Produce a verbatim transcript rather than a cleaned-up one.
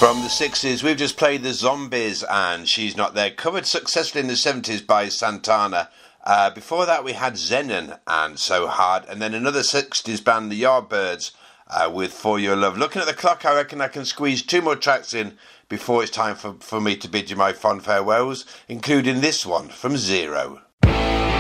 From the sixties, we've just played The Zombies and She's Not There, covered successfully in the seventies by Santana. Uh, before that, we had Zenon and So Hard, and then another sixties band, The Yardbirds, uh, with For Your Love. Looking at the clock, I reckon I can squeeze two more tracks in before it's time for, for me to bid you my fond farewells, including this one from Zero.